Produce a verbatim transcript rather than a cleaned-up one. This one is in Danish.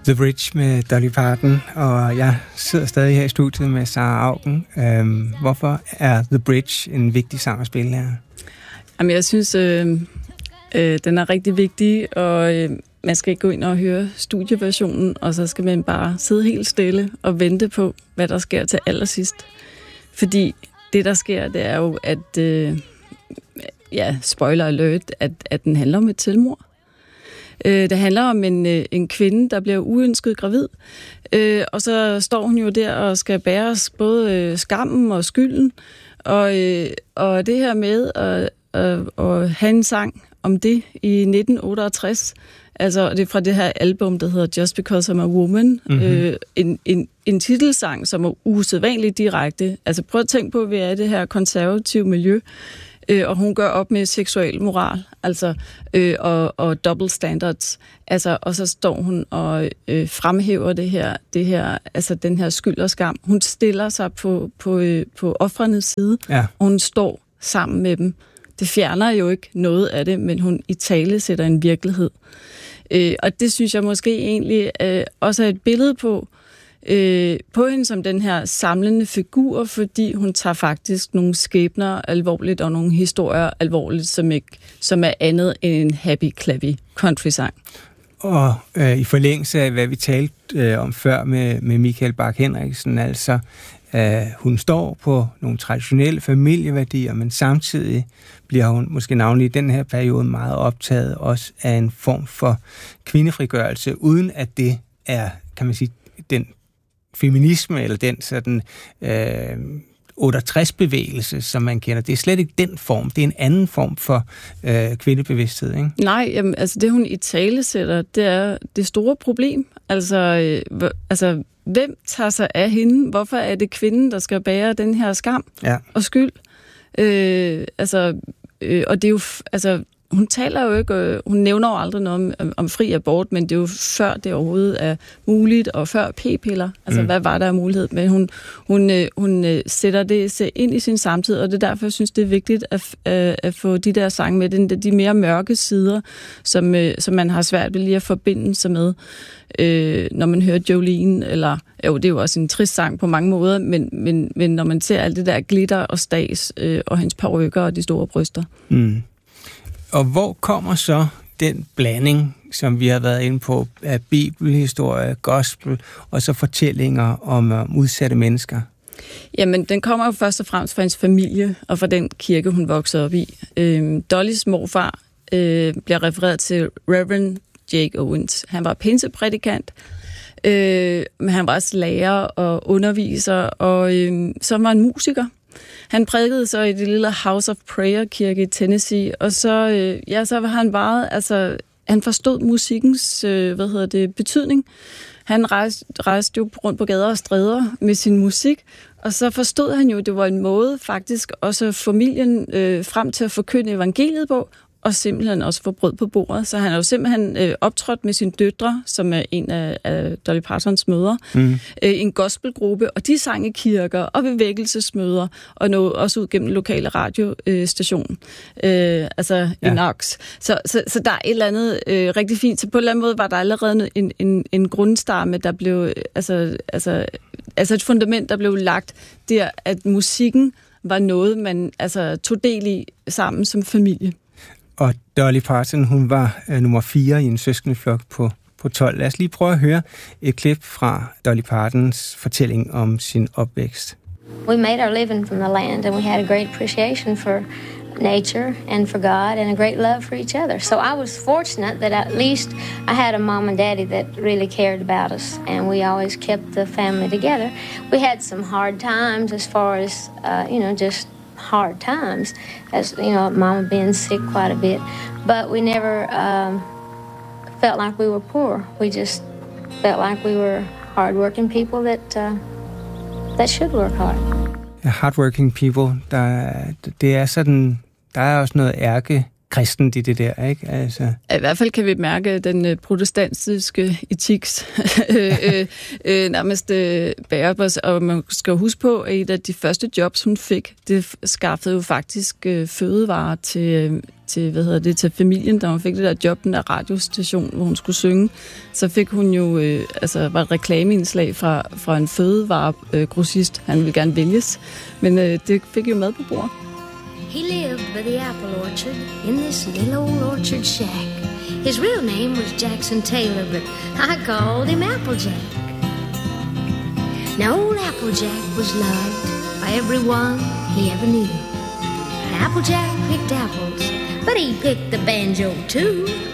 The Bridge med Dolly Parton, og jeg sidder stadig her i studiet med Sara Auken. Øhm, hvorfor er The Bridge en vigtig sang at spille her? Jamen, jeg synes, øh, øh, den er rigtig vigtig, og øh, man skal ikke gå ind og høre studieversionen, og så skal man bare sidde helt stille og vente på, hvad der sker til allersidst. Fordi det, der sker, det er jo, at, øh, ja, spoiler alert, at, at den handler om et selvmord. Øh, det handler om en, øh, en kvinde, der bliver uønsket gravid, øh, og så står hun jo der og skal bære både øh, skammen og skylden, og, øh, og det her med at, at, at have en sang om det i nitten otteogtres, altså det er fra det her album, der hedder Just Because I'm a Woman, mm-hmm. øh, en, en, en titelsang, som er usædvanligt direkte. Altså prøv at tænke på, at vi er i det her konservative miljø, Øh, og hun gør op med seksuel moral, altså øh, og, og double standards, altså og så står hun og øh, fremhæver det her, det her, altså den her skyld og skam. Hun stiller sig på på øh, på ofrenes side, ja. Og hun står sammen med dem. Det fjerner jo ikke noget af det, men hun i tale sætter en virkelighed. Øh, og det synes jeg måske egentlig øh, også er et billede på. Øh, på hende som den her samlende figur, fordi hun tager faktisk nogle skæbner alvorligt og nogle historier alvorligt, som, ikke, som er andet end en happy-clappy country-sang. Og øh, i forlængelse af, hvad vi talte øh, om før med, med Michael Bach Henriksen, altså øh, hun står på nogle traditionelle familieværdier, men samtidig bliver hun måske navnlig i den her periode meget optaget også af en form for kvindefrigørelse, uden at det er, kan man sige, den feminisme, eller den sådan øh, otteogtres-bevægelse, som man kender. Det er slet ikke den form. Det er en anden form for øh, kvindebevidsthed, ikke? Nej, jamen, altså det hun i tale sætter, det er det store problem. Altså, øh, altså, hvem tager sig af hende? Hvorfor er det kvinden, der skal bære den her skam ja. og skyld? Øh, altså, øh, og det er jo, altså, hun taler jo ikke, øh, hun nævner jo aldrig noget om, om fri abort, men det er jo før det overhovedet er muligt, og før p-piller. Altså, mm. hvad var der af mulighed? Men hun, hun, øh, hun øh, sætter det ind i sin samtid, og det er derfor, jeg synes, det er vigtigt at, øh, at få de der sange med, de, de mere mørke sider, som, øh, som man har svært ved lige at forbinde sig med, øh, når man hører Jolene, eller jo, det er jo også en trist sang på mange måder, men, men, men når man ser alt det der glitter og stas, øh, og hendes parykker og de store bryster. Mm. Og hvor kommer så den blanding, som vi har været inde på, af bibelhistorie, gospel, og så fortællinger om um, udsatte mennesker? Jamen, den kommer jo først og fremmest fra hendes familie, og fra den kirke, hun voksede op i. Øhm, Dollys morfar øh, bliver refereret til Reverend Jake Owens. Han var pinseprædikant, øh, men han var også lærer og underviser, og øh, så var han musiker. Han prædikede så i det lille House of Prayer kirke i Tennessee, og så, øh, ja, så var han bare, altså, han forstod musikkens, øh, hvad hedder det, betydning. Han rejste, rejste jo rundt på gader og stræder med sin musik, og så forstod han jo, at det var en måde faktisk også familien øh, frem til at forkynde evangeliet på, og simpelthen også få brød på bordet. Så han har jo simpelthen øh, optrådt med sine døtre, som er en af, af Dolly Partons mødre, mm. øh, en gospelgruppe, og de sang i kirker og bevægelsesmøder, og nåede også ud gennem den lokale radiostation, øh, altså ja. i Knox. Så, så, så der er et eller andet øh, rigtig fint. Så på en eller anden måde var der allerede en, en, en grundstamme, der blev, altså, altså, altså et fundament, der blev lagt der, at musikken var noget, man altså, tog del i sammen som familie. Og Dolly Parton, hun var øh, nummer fire i en søskendeflok på, på tolv. Lad os lige prøve at høre et klip fra Dolly Partons fortælling om sin opvækst. We made our living from the land, and we had a great appreciation for nature and for God and a great love for each other. So I was fortunate that at least I had a mom and daddy that really cared about us, and we always kept the family together. We had some hard times as far as, uh, you know, just hard times, as you know, Mama being sick quite a bit, but we never um, felt like we were poor. We just felt like we were hardworking people that uh, that should work hard. Hardworking people, der, det er sådan, der er også noget ærke kristent i det der, ikke? Altså. I hvert fald kan vi mærke den protestantiske etiks øh, øh, nærmest øh, bærer på os, og man skal huske på, at et af de første jobs, hun fik, det skaffede jo faktisk øh, fødevarer til, til, hvad hedder det, til familien, da hun fik det der job, den der radiostation, hvor hun skulle synge. Så fik hun jo, øh, altså var et reklameindslag fra, fra en fødevaregrossist. Han ville gerne vælges, men øh, det fik jo mad på bordet. He lived by the apple orchard in this little old orchard shack. His real name was Jackson Taylor, but I called him Applejack. Now old Applejack was loved by everyone he ever knew. Applejack picked apples, but he picked the banjo too.